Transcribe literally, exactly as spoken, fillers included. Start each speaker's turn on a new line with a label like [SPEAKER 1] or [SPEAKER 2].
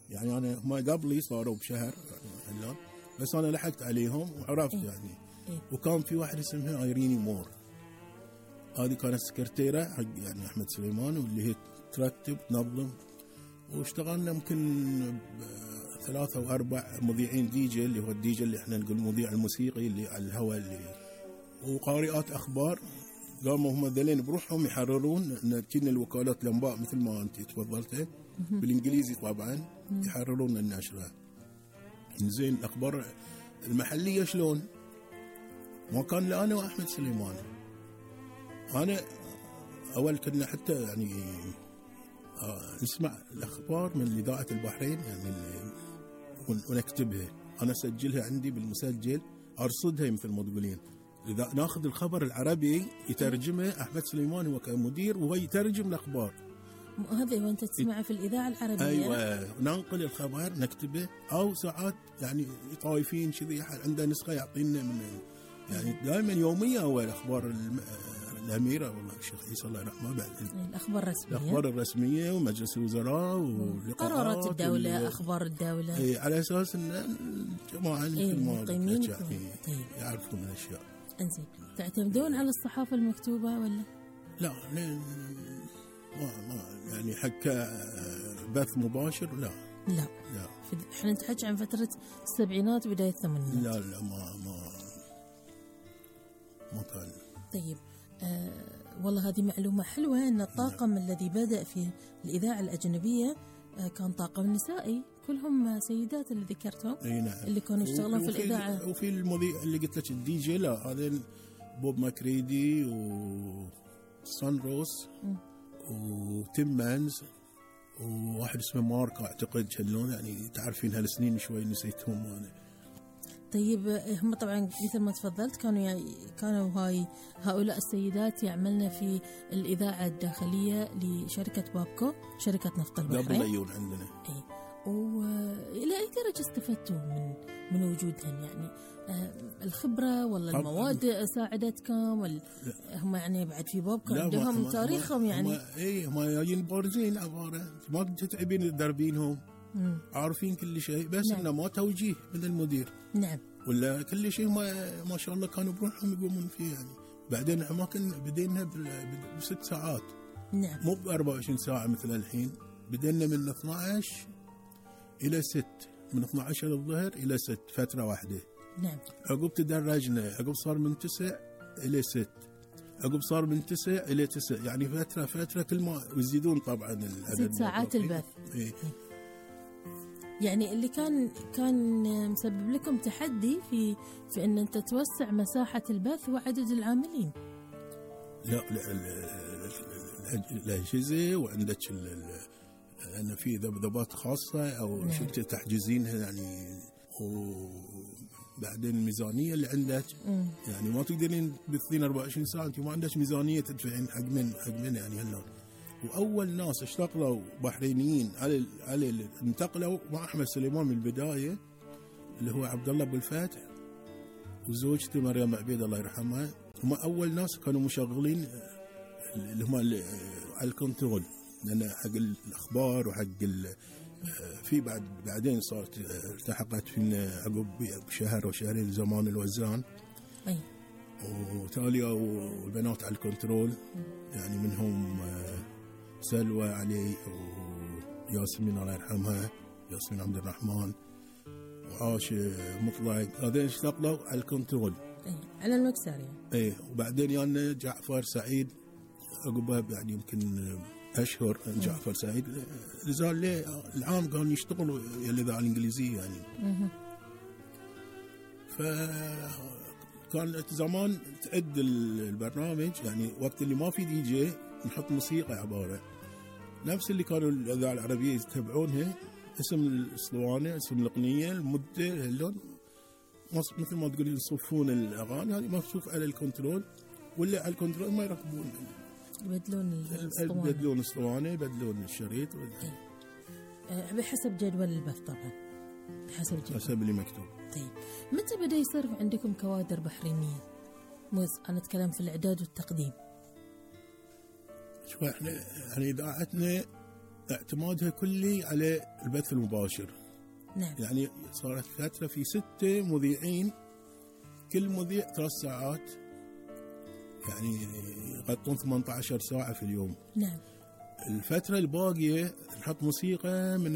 [SPEAKER 1] يعني أنا ما قبلي صاروا بشهر يعني، بس أنا لحقت عليهم وعرفت إيه؟ يعني إيه؟ وكان في واحد اسمها ايريني مور، هذه كانت سكرتيرة حق يعني أحمد سليمان، واللي هي ترتب تنظم. واشتغلنا يمكن ثلاثة أو أربع مذيعين دي جي، اللي هو الدي جي اللي احنا نقول المذيع الموسيقي اللي على الهواء، اللي وقارئات أخبار. قاموا هم ذلين بروحهم يحررون ان كنا الوكالات الانباء مثل ما انت تفضلتي بالانجليزي طبعا، يحررون النشره. زين الاخبار المحليه شلون؟ ما كان لا انا واحمد سليمان. انا اول كنا حتى يعني آه نسمع الاخبار من اذاعه البحرين يعني ونكتبها، انا اسجلها عندي بالمسجل، ارصدها مثل ما تقولين. إذا ناخذ الخبر العربي يترجمه أحمد سليمان هو كمدير، وهو يترجم الأخبار.
[SPEAKER 2] هذا وأنت تسمعه في الإذاعة العربية.
[SPEAKER 1] أيوة، ننقل الخبر نكتبه، أو ساعات يعني طايفين كذي عنده نسخة يعطينا من يعني دائما يومية هو الأخبار الأميرة والله الشيخ عيسى الله يرحمه بعد
[SPEAKER 2] الأخبار الرسمية
[SPEAKER 1] الأخبار الرسمية ومجلس الوزراء ولقاءات
[SPEAKER 2] قرارات الدولة، أخبار الدولة،
[SPEAKER 1] أي على أساس أن الجماعة
[SPEAKER 2] المقيمين
[SPEAKER 1] يعرفون الأشياء.
[SPEAKER 2] انزين، تعتمدون على الصحافة المكتوبة ولا؟
[SPEAKER 1] لا ما ما يعني حكى بث مباشر لا
[SPEAKER 2] لا
[SPEAKER 1] لا.
[SPEAKER 2] احنا نتحكي عن فترة السبعينات بداية الثمانينات.
[SPEAKER 1] لا لا ما ما ما كان.
[SPEAKER 2] طيب آه والله هذه معلومة حلوة، ان الطاقم لا. الذي بدأ في الإذاعة الأجنبية آه كان طاقم نسائي، كلهم سيدات اللي ذكرتهم.
[SPEAKER 1] اي نعم.
[SPEAKER 2] اللي كانوا يشتغلون في الإذاعة.
[SPEAKER 1] وفي المذيع اللي قلت لك الدي جي، لا هذا بوب ماكريدي وسان روس وتيم مانز وواحد اسمه مارك اعتقد شلون، يعني تعرفين هالسنين شوي نسيتهم انا.
[SPEAKER 2] طيب هم طبعا مثل ما تفضلت كانوا يعني كانوا هاي هؤلاء السيدات يعملن في الإذاعة الداخلية لشركة بابكو، شركة نفط البحرين.
[SPEAKER 1] قبل أيون عندنا.
[SPEAKER 2] اي. وإلى أي درجة استفدتوا من من وجودهن؟ يعني الخبرة ولا المواد ساعدتكم ولا هم يعني بعد في بابكو عندهم ما تاريخهم يعني؟
[SPEAKER 1] هم اي هم جايين بارزين عبارة ما تتعبين تدربينهم، عارفين كل شيء، بس نعم. إنه ما توجيه من المدير.
[SPEAKER 2] نعم.
[SPEAKER 1] ولا كل شيء ما ما شاء الله كانوا بروحهم يقومون فيه يعني. بعدين احنا ما كنا بدينا بست ساعات.
[SPEAKER 2] نعم.
[SPEAKER 1] مو ب أربعة وعشرين ساعة مثل الحين، بدينا من اثني عشر إلى ست، من اثني عشر للظهر إلى ست، فترة واحدة.
[SPEAKER 2] نعم.
[SPEAKER 1] عقب تدرجنا، عقب صار من تسع إلى ست، عقب صار من تسع إلى تسع، يعني فترة فترة كل ما يزيدون طبعا العدد.
[SPEAKER 2] ست ساعات البث.
[SPEAKER 1] إيه.
[SPEAKER 2] يعني اللي كان كان مسبب لكم تحدي في في ان انت توسع مساحة البث وعدد العاملين.
[SPEAKER 1] لا لا الأجهزة وعندك أن في ذبذبات خاصة أو نعم. شيء تحجزينها يعني، وبعدين الميزانية اللي عندك م. يعني ما تقدرين تبثين أربعة وعشرين ساعة، أنت ما عندك ميزانية تدفعين حق من حق من يعني هلا. وأول ناس اشتغلوا بحرينيين على على انتقلوا مع أحمد سليمان من البداية، اللي هو عبد الله أبو الفتح وزوجته مريم عبيد الله يرحمها. هم أول ناس كانوا مشغلين اللي هم على الكنترول، لأن حق الأخبار وحق في بعد بعدين صارت التحقت فينا عقب بشهر وشهرين زمان الوزان.
[SPEAKER 2] أي.
[SPEAKER 1] وتاليا والبنات على الكنترول، يعني منهم سلوى علي وياسمين الله يرحمها، ياسمين عبد الرحمن وعاش مطلق، هذين اشتغلوا على الكنترول.
[SPEAKER 2] أي. على المكسر يعني.
[SPEAKER 1] ايه. وبعدين يعني جعفر سعيد عقبها يعني يمكن أشهر جعفر سعيد نزال ليه العام كانوا يشتغلوا الإذاعة الإنجليزية يعني. فكانت زمان تعد البرنامج يعني وقت اللي ما في دي جي نحط موسيقى عبارة نفس اللي كانوا الإذاعة العربية يتبعونها، اسم الأسطوانة، اسم الأغنية، المدة، اللون، مثل ما تقولين يصفون الأغاني هذه ما تشوف على الكنترول، ولا على الكنترول ما يركبون
[SPEAKER 2] يبدلون الاسطوانة،
[SPEAKER 1] يبدلون الاسطوانة، يبدلون الشريط
[SPEAKER 2] أه بحسب جدول البث طبعا، بحسب جدول.
[SPEAKER 1] حسب اللي مكتوب.
[SPEAKER 2] طيب متى بدأ يصير عندكم كوادر بحرينية؟ موز أنا أتكلم في الإعداد والتقديم.
[SPEAKER 1] شوف احنا يعني إذاعتنا اعتمادها كلي على البث المباشر.
[SPEAKER 2] نعم.
[SPEAKER 1] يعني صارت فترة في ستة مذيعين، كل مذيع ثلاث ساعات، يعني يغطون ثمانية عشر ساعة في اليوم.
[SPEAKER 2] نعم.
[SPEAKER 1] الفترة الباقية نحط موسيقى من